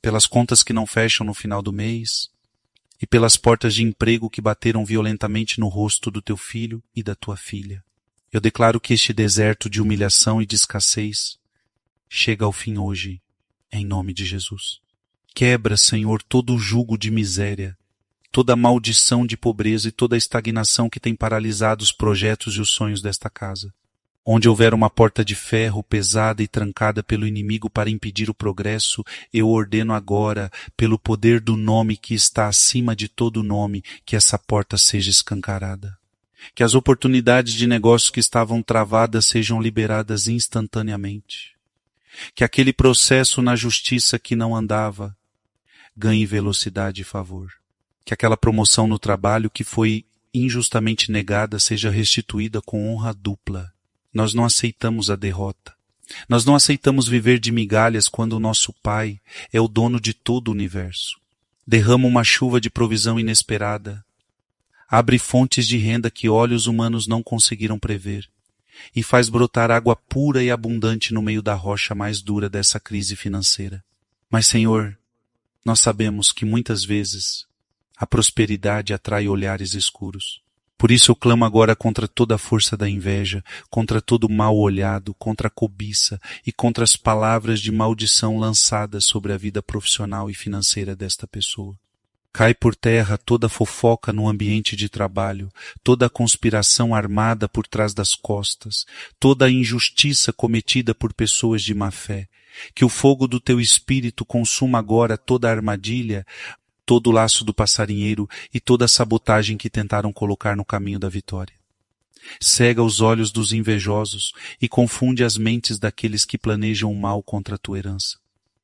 pelas contas que não fecham no final do mês e pelas portas de emprego que bateram violentamente no rosto do teu filho e da tua filha. Eu declaro que este deserto de humilhação e de escassez chega ao fim hoje, em nome de Jesus. Quebra, Senhor, todo o jugo de miséria, toda a maldição de pobreza e toda a estagnação que tem paralisado os projetos e os sonhos desta casa. Onde houver uma porta de ferro pesada e trancada pelo inimigo para impedir o progresso, eu ordeno agora, pelo poder do nome que está acima de todo nome, que essa porta seja escancarada. Que as oportunidades de negócio que estavam travadas sejam liberadas instantaneamente. Que aquele processo na justiça que não andava ganhe velocidade e favor. Que aquela promoção no trabalho que foi injustamente negada seja restituída com honra dupla. Nós não aceitamos a derrota. Nós não aceitamos viver de migalhas quando o nosso Pai é o dono de todo o universo. Derrama uma chuva de provisão inesperada. Abre fontes de renda que olhos humanos não conseguiram prever. E faz brotar água pura e abundante no meio da rocha mais dura dessa crise financeira. Mas, Senhor, nós sabemos que muitas vezes a prosperidade atrai olhares escuros. Por isso eu clamo agora contra toda a força da inveja, contra todo o mal olhado, contra a cobiça e contra as palavras de maldição lançadas sobre a vida profissional e financeira desta pessoa. Cai por terra toda a fofoca no ambiente de trabalho, toda a conspiração armada por trás das costas, toda a injustiça cometida por pessoas de má fé. Que o fogo do teu espírito consuma agora toda a armadilha, todo o laço do passarinheiro e toda a sabotagem que tentaram colocar no caminho da vitória. Cega os olhos dos invejosos e confunde as mentes daqueles que planejam o mal contra a tua herança.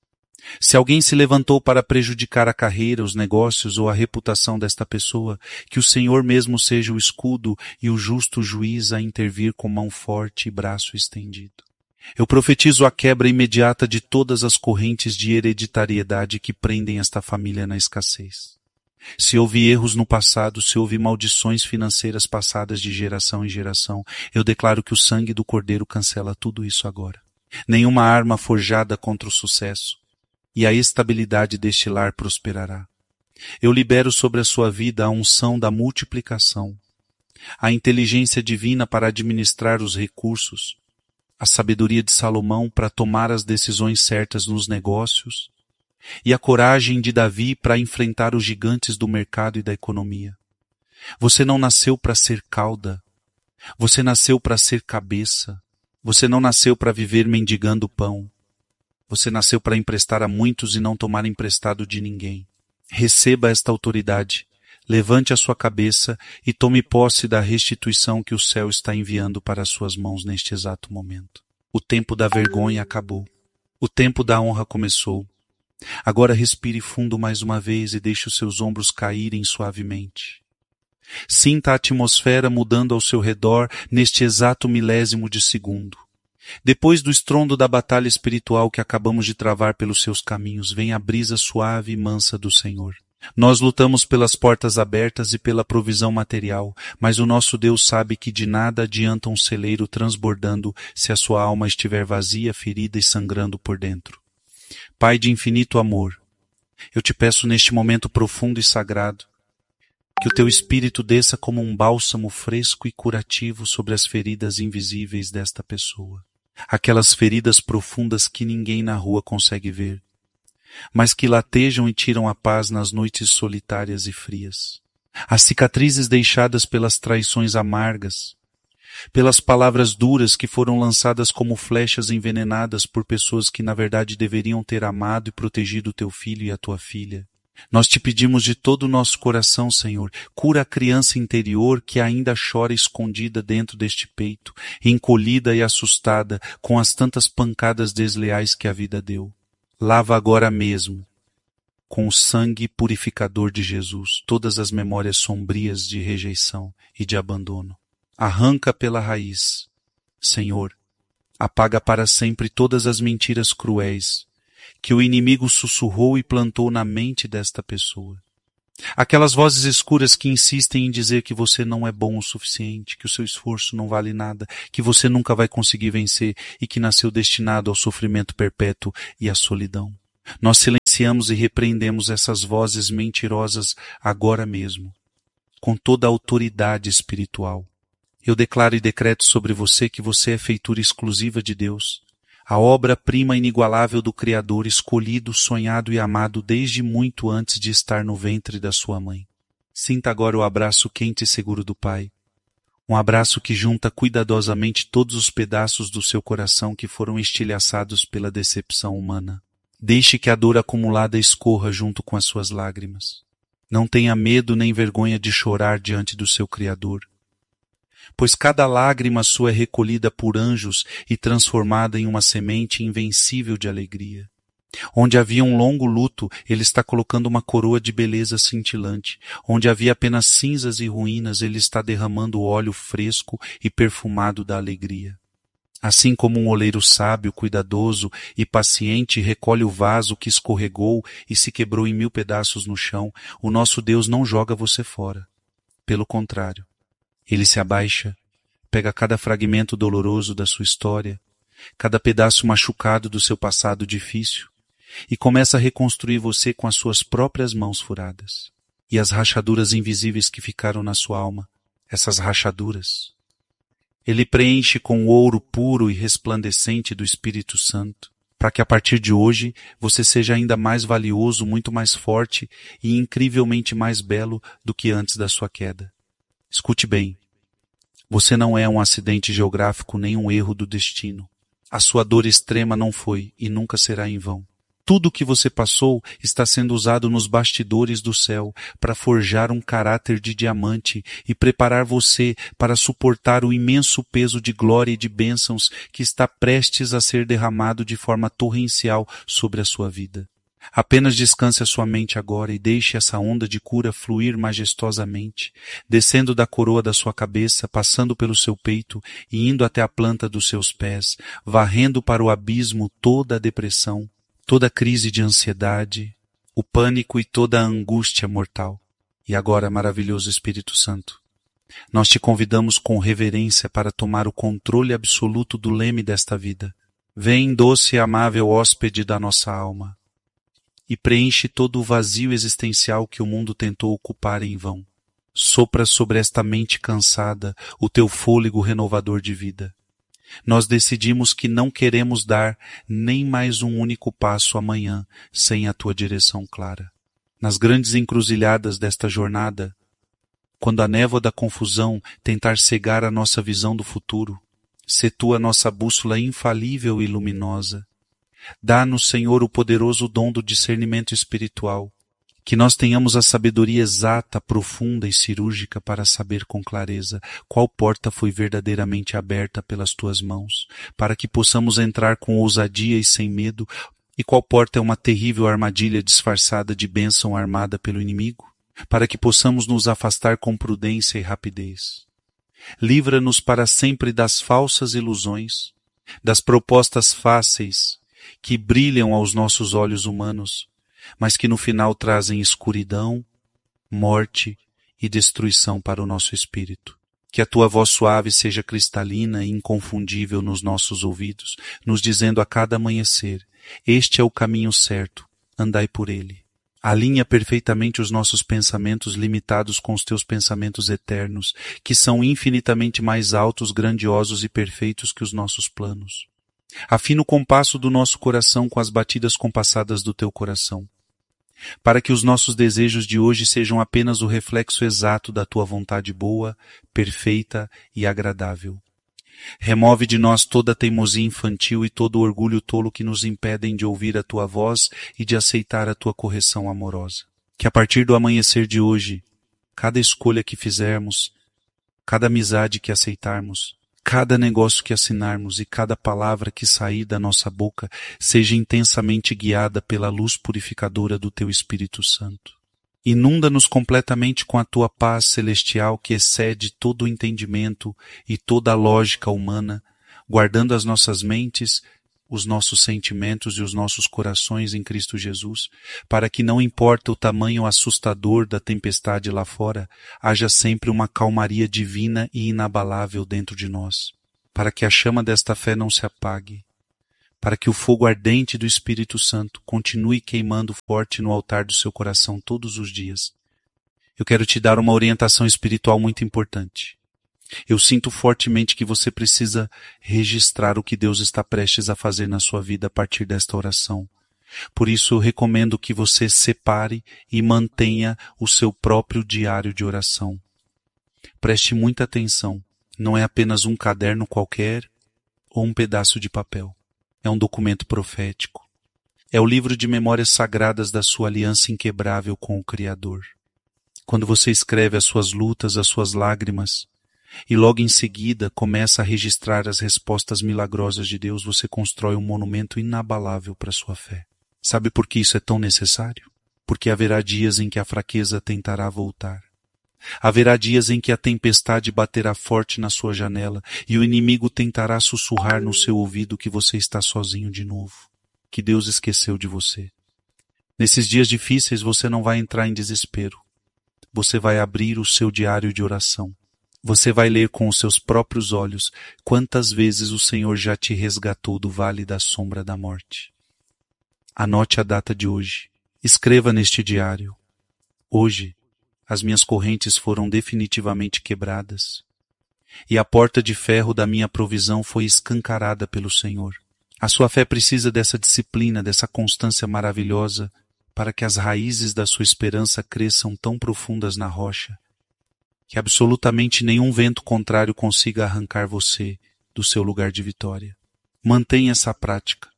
Se alguém se levantou para prejudicar a carreira, os negócios ou a reputação desta pessoa, que o Senhor mesmo seja o escudo e o justo juiz a intervir com mão forte e braço estendido. Eu profetizo a quebra imediata de todas as correntes de hereditariedade que prendem esta família na escassez. Se houve erros no passado, se houve maldições financeiras passadas de geração em geração, eu declaro que o sangue do Cordeiro cancela tudo isso agora. Nenhuma arma forjada contra o sucesso e a estabilidade deste lar prosperará. Eu libero sobre a sua vida a unção da multiplicação, a inteligência divina para administrar os recursos, a sabedoria de Salomão para tomar as decisões certas nos negócios e a coragem de Davi para enfrentar os gigantes do mercado e da economia. Você não nasceu para ser cauda, você nasceu para ser cabeça, você não nasceu para viver mendigando pão, você nasceu para emprestar a muitos e não tomar emprestado de ninguém. Receba esta autoridade, levante a sua cabeça e tome posse da restituição que o céu está enviando para as suas mãos neste exato momento. O tempo da vergonha acabou. O tempo da honra começou. Agora respire fundo mais uma vez e deixe os seus ombros caírem suavemente. Sinta a atmosfera mudando ao seu redor neste exato milésimo de segundo. Depois do estrondo da batalha espiritual que acabamos de travar pelos seus caminhos, vem a brisa suave e mansa do Senhor. Nós lutamos pelas portas abertas e pela provisão material, mas o nosso Deus sabe que de nada adianta um celeiro transbordando se a sua alma estiver vazia, ferida e sangrando por dentro. Pai de infinito amor, eu te peço neste momento profundo e sagrado, que o teu Espírito desça como um bálsamo fresco e curativo sobre as feridas invisíveis desta pessoa. Aquelas feridas profundas que ninguém na rua consegue ver, mas que latejam e tiram a paz nas noites solitárias e frias. As cicatrizes deixadas pelas traições amargas, pelas palavras duras que foram lançadas como flechas envenenadas por pessoas que na verdade deveriam ter amado e protegido o teu filho e a tua filha. Nós te pedimos de todo o nosso coração, Senhor, cura a criança interior que ainda chora escondida dentro deste peito, encolhida e assustada com as tantas pancadas desleais que a vida deu. Lava agora mesmo, com o sangue purificador de Jesus, todas as memórias sombrias de rejeição e de abandono. Arranca pela raiz, Senhor, apaga para sempre todas as mentiras cruéis que o inimigo sussurrou e plantou na mente desta pessoa. Aquelas vozes escuras que insistem em dizer que você não é bom o suficiente, que o seu esforço não vale nada, que você nunca vai conseguir vencer e que nasceu destinado ao sofrimento perpétuo e à solidão. Nós silenciamos silenciamos e repreendemos essas vozes mentirosas agora mesmo, com toda a autoridade espiritual. Eu declaro e decreto sobre você que você é feitura exclusiva de Deus, a obra-prima inigualável do Criador, escolhido, sonhado e amado desde muito antes de estar no ventre da sua mãe. Sinta agora o abraço quente e seguro do Pai. Um abraço que junta cuidadosamente todos os pedaços do seu coração que foram estilhaçados pela decepção humana. Deixe que a dor acumulada escorra junto com as suas lágrimas. Não tenha medo nem vergonha de chorar diante do seu Criador, pois cada lágrima sua é recolhida por anjos e transformada em uma semente invencível de alegria. Onde havia um longo luto, Ele está colocando uma coroa de beleza cintilante. Onde havia apenas cinzas e ruínas, Ele está derramando óleo fresco e perfumado da alegria. Assim como um oleiro sábio, cuidadoso e paciente recolhe o vaso que escorregou e se quebrou em 1000 pedaços no chão, o nosso Deus não joga você fora. Pelo contrário, Ele se abaixa, pega cada fragmento doloroso da sua história, cada pedaço machucado do seu passado difícil, e começa a reconstruir você com as suas próprias mãos furadas. E as rachaduras invisíveis que ficaram na sua alma, essas rachaduras, Ele preenche com o ouro puro e resplandecente do Espírito Santo, para que a partir de hoje você seja ainda mais valioso, muito mais forte e incrivelmente mais belo do que antes da sua queda. Escute bem, você não é um acidente geográfico nem um erro do destino. A sua dor extrema não foi e nunca será em vão. Tudo o que você passou está sendo usado nos bastidores do céu para forjar um caráter de diamante e preparar você para suportar o imenso peso de glória e de bênçãos que está prestes a ser derramado de forma torrencial sobre a sua vida. Apenas descanse a sua mente agora e deixe essa onda de cura fluir majestosamente, descendo da coroa da sua cabeça, passando pelo seu peito e indo até a planta dos seus pés, varrendo para o abismo toda a depressão, toda a crise de ansiedade, o pânico e toda a angústia mortal. E agora, maravilhoso Espírito Santo, nós te convidamos com reverência para tomar o controle absoluto do leme desta vida. Vem, doce e amável hóspede da nossa alma, e preenche todo o vazio existencial que o mundo tentou ocupar em vão. Sopra sobre esta mente cansada o teu fôlego renovador de vida. Nós decidimos que não queremos dar nem mais um único passo amanhã sem a tua direção clara. Nas grandes encruzilhadas desta jornada, quando a névoa da confusão tentar cegar a nossa visão do futuro, sê tu a nossa bússola infalível e luminosa. Dá-nos, Senhor, o poderoso dom do discernimento espiritual, que nós tenhamos a sabedoria exata, profunda e cirúrgica para saber com clareza qual porta foi verdadeiramente aberta pelas tuas mãos, para que possamos entrar com ousadia e sem medo, e qual porta é uma terrível armadilha disfarçada de bênção armada pelo inimigo, para que possamos nos afastar com prudência e rapidez. Livra-nos para sempre das falsas ilusões, das propostas fáceis, que brilham aos nossos olhos humanos, mas que no final trazem escuridão, morte e destruição para o nosso espírito. Que a tua voz suave seja cristalina e inconfundível nos nossos ouvidos, nos dizendo a cada amanhecer: este é o caminho certo, andai por ele. Alinha perfeitamente os nossos pensamentos limitados com os teus pensamentos eternos, que são infinitamente mais altos, grandiosos e perfeitos que os nossos planos. Afina o compasso do nosso coração com as batidas compassadas do teu coração, para que os nossos desejos de hoje sejam apenas o reflexo exato da tua vontade boa, perfeita e agradável. Remove de nós toda a teimosia infantil e todo o orgulho tolo que nos impedem de ouvir a tua voz e de aceitar a tua correção amorosa. Que a partir do amanhecer de hoje, cada escolha que fizermos, cada amizade que aceitarmos, cada negócio que assinarmos e cada palavra que sair da nossa boca seja intensamente guiada pela luz purificadora do teu Espírito Santo. Inunda-nos completamente com a tua paz celestial que excede todo o entendimento e toda a lógica humana, guardando as nossas mentes, os nossos sentimentos e os nossos corações em Cristo Jesus, para que não importa o tamanho assustador da tempestade lá fora, haja sempre uma calmaria divina e inabalável dentro de nós, para que a chama desta fé não se apague, para que o fogo ardente do Espírito Santo continue queimando forte no altar do seu coração todos os dias. Eu quero te dar uma orientação espiritual muito importante. Eu sinto fortemente que você precisa registrar o que Deus está prestes a fazer na sua vida a partir desta oração. Por isso eu recomendo que você separe e mantenha o seu próprio diário de oração. Preste muita atenção. Não é apenas um caderno qualquer ou um pedaço de papel. É um documento profético. É o livro de memórias sagradas da sua aliança inquebrável com o Criador. Quando você escreve as suas lutas, as suas lágrimas, e logo em seguida começa a registrar as respostas milagrosas de Deus, você constrói um monumento inabalável para a sua fé. Sabe por que isso é tão necessário? Porque haverá dias em que a fraqueza tentará voltar. Haverá dias em que a tempestade baterá forte na sua janela e o inimigo tentará sussurrar no seu ouvido que você está sozinho de novo, que Deus esqueceu de você. Nesses dias difíceis você não vai entrar em desespero. Você vai abrir o seu diário de oração. Você vai ler com os seus próprios olhos quantas vezes o Senhor já te resgatou do vale da sombra da morte. Anote a data de hoje. Escreva neste diário. Hoje, as minhas correntes foram definitivamente quebradas e a porta de ferro da minha provisão foi escancarada pelo Senhor. A sua fé precisa dessa disciplina, dessa constância maravilhosa para que as raízes da sua esperança cresçam tão profundas na rocha que absolutamente nenhum vento contrário consiga arrancar você do seu lugar de vitória. Mantenha essa prática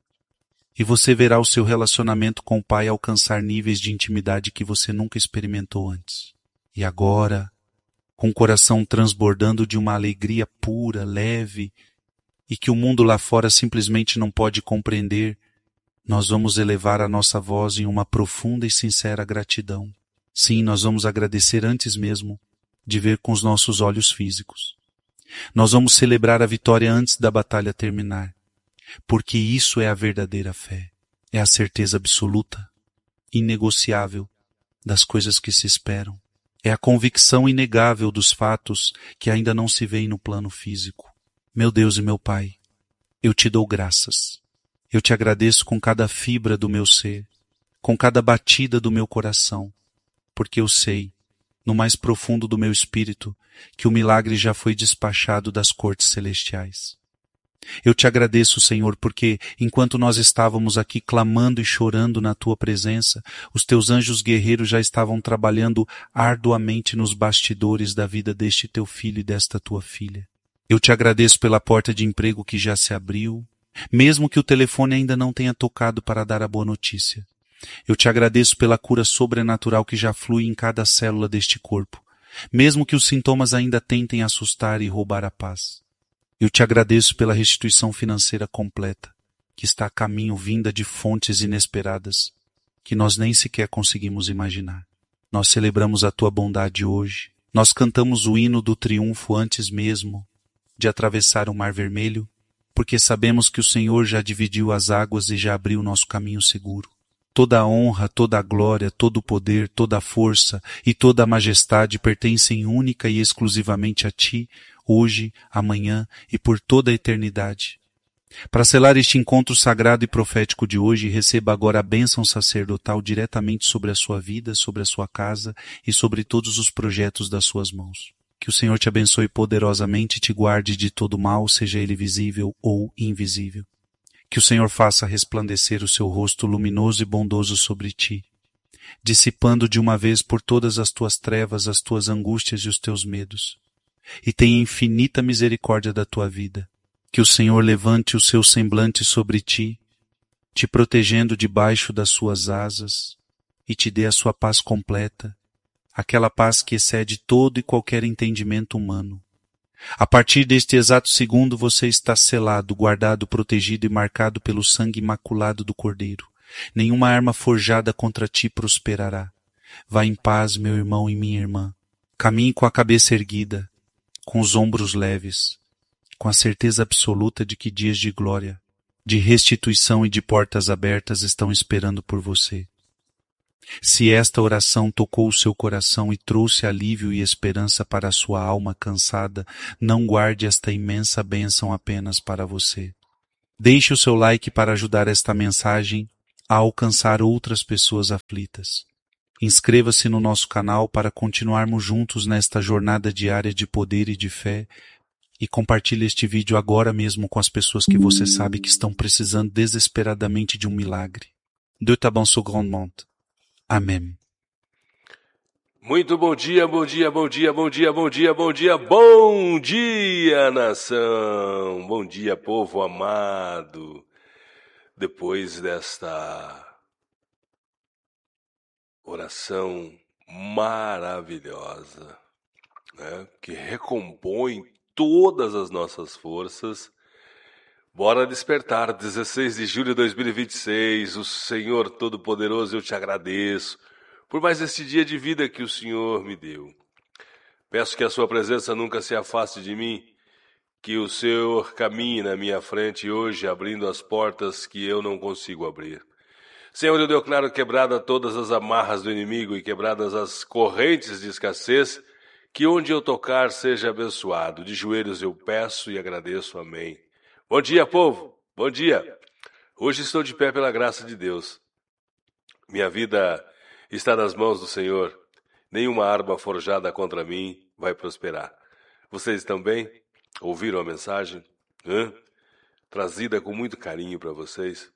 e você verá o seu relacionamento com o Pai alcançar níveis de intimidade que você nunca experimentou antes. E agora, com o coração transbordando de uma alegria pura, leve, e que o mundo lá fora simplesmente não pode compreender, nós vamos elevar a nossa voz em uma profunda e sincera gratidão. Sim, nós vamos agradecer antes mesmo de ver com os nossos olhos físicos. Nós vamos celebrar a vitória antes da batalha terminar, porque isso é a verdadeira fé. É a certeza absoluta, inegociável das coisas que se esperam. É a convicção inegável dos fatos que ainda não se veem no plano físico. Meu Deus e meu Pai, eu te dou graças. Eu te agradeço com cada fibra do meu ser, com cada batida do meu coração, porque eu sei, no mais profundo do meu espírito, que o milagre já foi despachado das cortes celestiais. Eu te agradeço, Senhor, porque enquanto nós estávamos aqui clamando e chorando na tua presença, os teus anjos guerreiros já estavam trabalhando arduamente nos bastidores da vida deste teu filho e desta tua filha. Eu te agradeço pela porta de emprego que já se abriu, mesmo que o telefone ainda não tenha tocado para dar a boa notícia. Eu te agradeço pela cura sobrenatural que já flui em cada célula deste corpo, mesmo que os sintomas ainda tentem assustar e roubar a paz. Eu te agradeço pela restituição financeira completa, que está a caminho vinda de fontes inesperadas, que nós nem sequer conseguimos imaginar. Nós celebramos a tua bondade hoje. Nós cantamos o hino do triunfo antes mesmo de atravessar o Mar Vermelho, porque sabemos que o Senhor já dividiu as águas e já abriu o nosso caminho seguro. Toda a honra, toda a glória, todo o poder, toda a força e toda a majestade pertencem única e exclusivamente a Ti, hoje, amanhã e por toda a eternidade. Para selar este encontro sagrado e profético de hoje, receba agora a bênção sacerdotal diretamente sobre a sua vida, sobre a sua casa e sobre todos os projetos das suas mãos. Que o Senhor te abençoe poderosamente e te guarde de todo mal, seja ele visível ou invisível. Que o Senhor faça resplandecer o seu rosto luminoso e bondoso sobre ti, dissipando de uma vez por todas as tuas trevas, as tuas angústias e os teus medos. E tenha infinita misericórdia da tua vida. Que o Senhor levante o seu semblante sobre ti, te protegendo debaixo das suas asas, e te dê a sua paz completa, aquela paz que excede todo e qualquer entendimento humano. A partir deste exato segundo você está selado, guardado, protegido e marcado pelo sangue imaculado do Cordeiro. Nenhuma arma forjada contra ti prosperará. Vá em paz, meu irmão e minha irmã. Caminhe com a cabeça erguida, com os ombros leves, com a certeza absoluta de que dias de glória, de restituição e de portas abertas estão esperando por você. Se esta oração tocou o seu coração e trouxe alívio e esperança para a sua alma cansada, não guarde esta imensa bênção apenas para você. Deixe o seu like para ajudar esta mensagem a alcançar outras pessoas aflitas. Inscreva-se no nosso canal para continuarmos juntos nesta jornada diária de poder e de fé e compartilhe este vídeo agora mesmo com as pessoas que você sabe que estão precisando desesperadamente de um milagre. Dieu t'abençoe grandement. Amém. Muito bom dia, bom dia, bom dia, bom dia, bom dia, bom dia, bom dia, nação! Bom dia, povo amado! Depois desta oração maravilhosa, né, que recompõe todas as nossas forças, bora despertar, 16 de julho de 2026, o Senhor Todo-Poderoso, eu te agradeço por mais este dia de vida que o Senhor me deu. Peço que a sua presença nunca se afaste de mim, que o Senhor caminhe na minha frente hoje, abrindo as portas que eu não consigo abrir. Senhor, eu declaro quebrada todas as amarras do inimigo e quebradas as correntes de escassez, que onde eu tocar seja abençoado. De joelhos eu peço e agradeço. Amém. Bom dia, povo. Bom dia. Hoje estou de pé pela graça de Deus. Minha vida está nas mãos do Senhor. Nenhuma arma forjada contra mim vai prosperar. Vocês estão bem? Ouviram a mensagem? Trazida com muito carinho para vocês.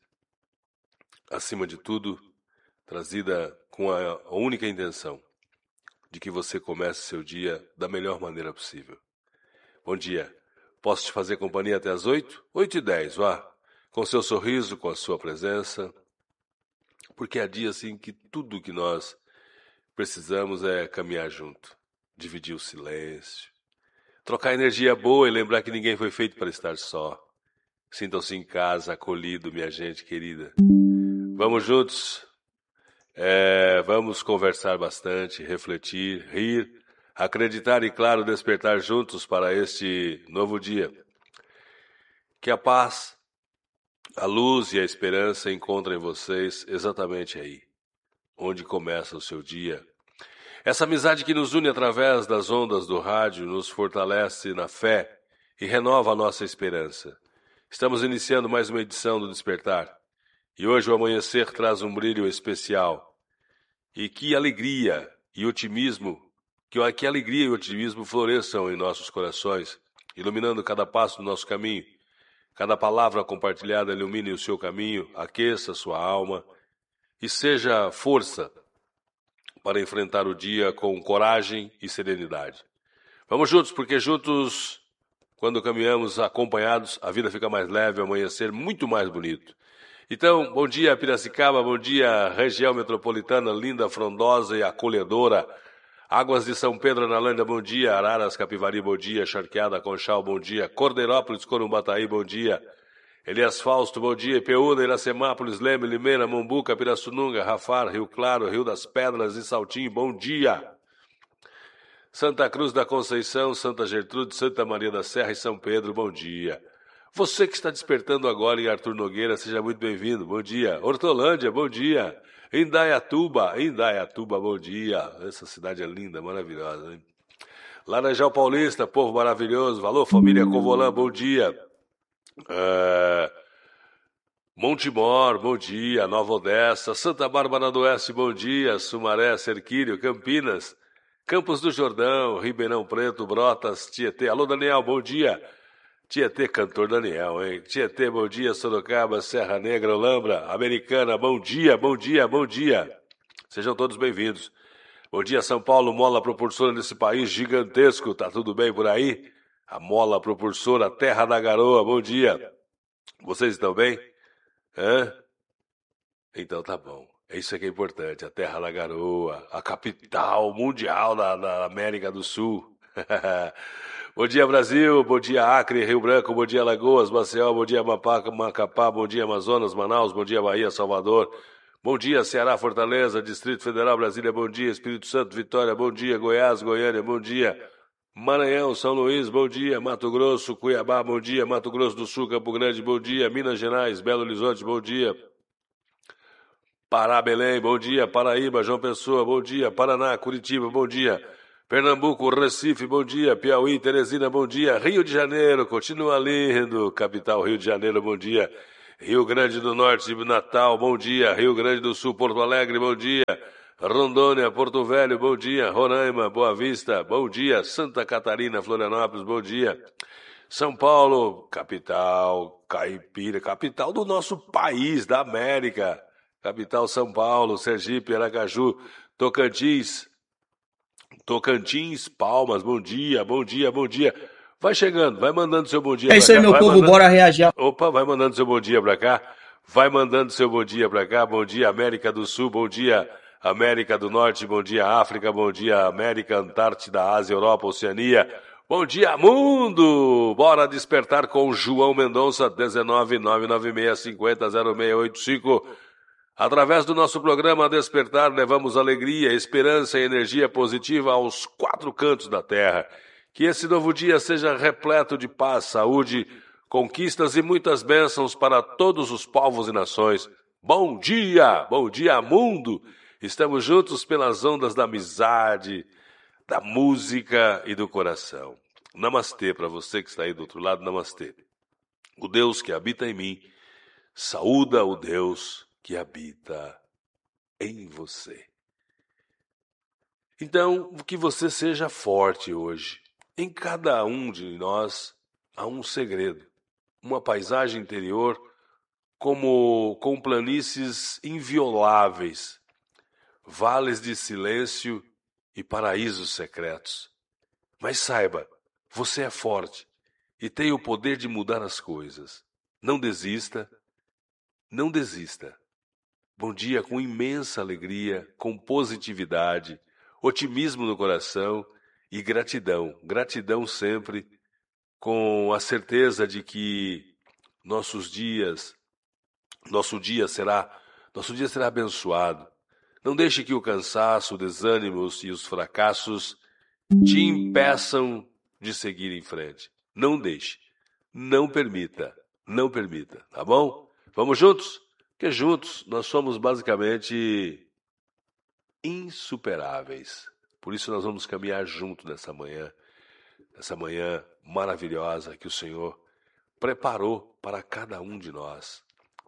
Acima de tudo, trazida com a única intenção de que você comece seu dia da melhor maneira possível. Bom dia. Posso te fazer companhia até as 8? 8h10, vá. Com seu sorriso, com a sua presença. Porque há dias assim que tudo que nós precisamos é caminhar junto. Dividir o silêncio. Trocar energia boa e lembrar que ninguém foi feito para estar só. Sintam-se em casa, acolhido, minha gente querida. Vamos juntos. Vamos conversar bastante, refletir, rir, acreditar e, claro, despertar juntos para este novo dia. Que a paz, a luz e a esperança encontrem vocês exatamente aí, onde começa o seu dia. Essa amizade que nos une através das ondas do rádio nos fortalece na fé e renova a nossa esperança. Estamos iniciando mais uma edição do Despertar. E hoje o amanhecer traz um brilho especial. E que alegria e otimismo, que alegria e otimismo floresçam em nossos corações, iluminando cada passo do nosso caminho. Cada palavra compartilhada ilumine o seu caminho, aqueça a sua alma e seja força para enfrentar o dia com coragem e serenidade. Vamos juntos, porque juntos, quando caminhamos acompanhados, a vida fica mais leve, o amanhecer muito mais bonito. Então, bom dia Piracicaba, bom dia região metropolitana, linda, frondosa e acolhedora. Águas de São Pedro, Analândia, bom dia. Araras, Capivari, bom dia. Charqueada, Conchal, bom dia. Cordeirópolis, Corumbataí, bom dia. Elias Fausto, bom dia. Ipeúna, Iracemápolis, Leme, Limeira, Mombuca, Pirassununga, Rafar, Rio Claro, Rio das Pedras e Saltinho, bom dia. Santa Cruz da Conceição, Santa Gertrude, Santa Maria da Serra e São Pedro, bom dia. Você que está despertando agora em Arthur Nogueira, seja muito bem-vindo. Bom dia. Hortolândia, bom dia. Indaiatuba, bom dia. Essa cidade é linda, maravilhosa, hein? Laranjal Paulista, povo maravilhoso. Alô, família Covolã, bom dia. Montemor, bom dia. Nova Odessa, Santa Bárbara do Oeste, bom dia. Sumaré, Serquírio, Campinas, Campos do Jordão, Ribeirão Preto, Brotas, Tietê. Alô, Daniel, bom dia. Tietê, cantor Daniel, hein? Tietê, bom dia. Sorocaba, Serra Negra, Olambra, Americana, bom dia, bom dia, bom dia. Sejam todos bem-vindos. Bom dia, São Paulo, mola propulsora desse país gigantesco. Tá tudo bem por aí? A mola propulsora, terra da garoa, bom dia. Vocês estão bem? Então tá bom. É isso que é importante, a terra da garoa, a capital mundial da América do Sul. Bom dia, Brasil, bom dia, Acre, Rio Branco, bom dia, Alagoas, Maceió, bom dia, Macapá, bom dia, Amazonas, Manaus, bom dia, Bahia, Salvador, bom dia, Ceará, Fortaleza, Distrito Federal, Brasília, bom dia, Espírito Santo, Vitória, bom dia, Goiás, Goiânia, bom dia, Maranhão, São Luís, bom dia, Mato Grosso, Cuiabá, bom dia, Mato Grosso do Sul, Campo Grande, bom dia, Minas Gerais, Belo Horizonte, bom dia, Pará, Belém, bom dia, Paraíba, João Pessoa, bom dia, Paraná, Curitiba, bom dia, Pernambuco, Recife, bom dia. Piauí, Teresina, bom dia. Rio de Janeiro, continua lindo. Capital, Rio de Janeiro, bom dia. Rio Grande do Norte, Natal, bom dia. Rio Grande do Sul, Porto Alegre, bom dia. Rondônia, Porto Velho, bom dia. Roraima, Boa Vista, bom dia. Santa Catarina, Florianópolis, bom dia. São Paulo, capital, caipira, capital do nosso país, da América. Capital, São Paulo, Sergipe, Aracaju, Tocantins, Palmas, bom dia, bom dia, bom dia. Vai chegando, vai mandando seu bom dia É isso aí, meu povo, bora reagir. Opa, vai mandando seu bom dia pra cá. Vai mandando seu bom dia pra cá. Bom dia, América do Sul, bom dia, América do Norte, bom dia, África, bom dia, América, Antártida, Ásia, Europa, Oceania. Bom dia, mundo! Bora despertar com João Mendonça, 19996500685. Através do nosso programa Despertar, levamos alegria, esperança e energia positiva aos 4 cantos da terra. Que esse novo dia seja repleto de paz, saúde, conquistas e muitas bênçãos para todos os povos e nações. Bom dia mundo! Estamos juntos pelas ondas da amizade, da música e do coração. Namastê para você que está aí do outro lado, namastê. O Deus que habita em mim, saúda o Deus que habita em você. Então, que você seja forte hoje. Em cada um de nós há um segredo, uma paisagem interior com planícies invioláveis, vales de silêncio e paraísos secretos. Mas saiba, você é forte e tem o poder de mudar as coisas. Não desista, não desista. Bom dia com imensa alegria, com positividade, otimismo no coração e gratidão. Gratidão sempre, com a certeza de que nosso dia será abençoado. Não deixe que o cansaço, o desânimo e os fracassos te impeçam de seguir em frente. Não deixe. Não permita, tá bom? Vamos juntos? Porque juntos nós somos basicamente insuperáveis. Por isso nós vamos caminhar junto nessa manhã maravilhosa que o Senhor preparou para cada um de nós.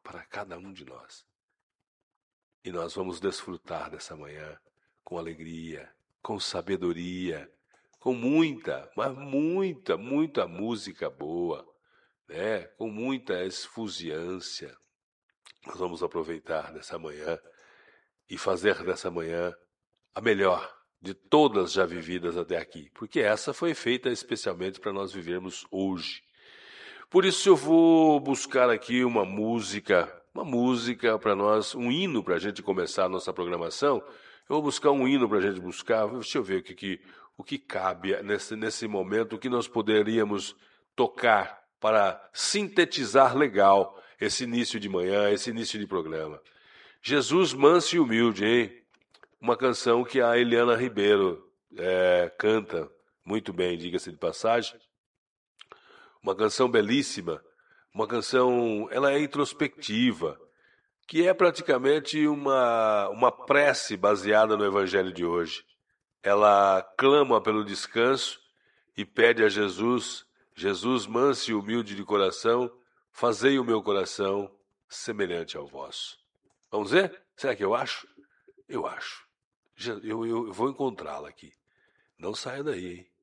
E nós vamos desfrutar dessa manhã com alegria, com sabedoria, com muita música boa, né? Com muita esfuziância. Nós vamos aproveitar dessa manhã e fazer dessa manhã a melhor de todas já vividas até aqui, porque essa foi feita especialmente para nós vivermos hoje. Por isso eu vou buscar aqui uma música para nós, um hino para a gente começar a nossa programação. Eu vou buscar um hino para a gente buscar, deixa eu ver o que cabe nesse momento, o que nós poderíamos tocar para sintetizar legal esse início de manhã, esse início de programa. Jesus manso e humilde, hein? Uma canção que a Eliana Ribeiro canta muito bem, diga-se de passagem. Uma canção belíssima, uma canção, ela é introspectiva, que é praticamente uma prece baseada no Evangelho de hoje. Ela clama pelo descanso e pede a Jesus, Jesus manso e humilde de coração, fazei o meu coração semelhante ao vosso. Vamos ver? Será que eu acho? Eu acho. Eu vou encontrá-la aqui. Não saia daí, hein?